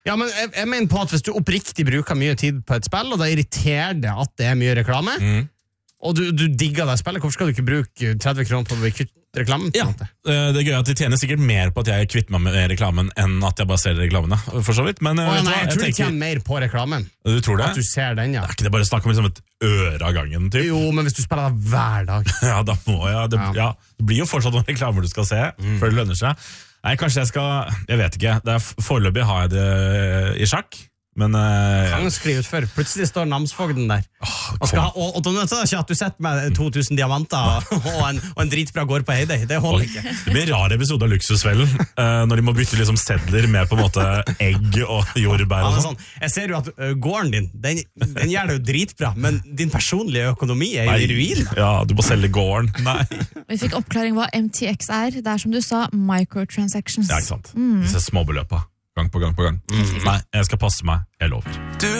Ja, men jeg mener på at hvis du oppriktig bruker mye tid på et spill, og da irriterer det at det mye reklame, og du digger det spillet, hvorfor skal du ikke bruke 30 kroner på å bli kvitt reklamen? Ja, det er gøy at de tjener sikkert mer på at jeg kvitter meg med reklamen enn at jeg bare ser reklamene, for så vidt. Men jeg tror de tjener mer på reklamen. Du tror det? At du ser den, ja. Er ikke det bare snakk om liksom et øre av gangen, typ? Jo, men hvis du spiller det hver dag. Ja, da må jeg. Det blir jo fortsatt noen reklamer du skal se, før det lønner seg. Nei, kanskje jeg vet ikke. Foreløpig har jeg det i sjakk. Men kan skrive ut før. Plutselig står namsfogden der. Og da nødt til at du setter med 2000 diamanter og en dritbra gård på Heidei. Det holder ikke. Det blir en rar episode av Luksusfellen når de må bytte liksom sedler med på en måte egg og jordbær og sånn. Jeg ser jo at gården din den gjør det jo dritbra, men din personlige økonomi er jo i ruin. Ja, du må selge gården. Nei. Vi fikk oppklaring hva MTX er. Det er som du sa, microtransactions. Ja, ikke sant. Disse småbeløpene. Gang på gang. Nei, jeg skal passe meg. Jeg lover.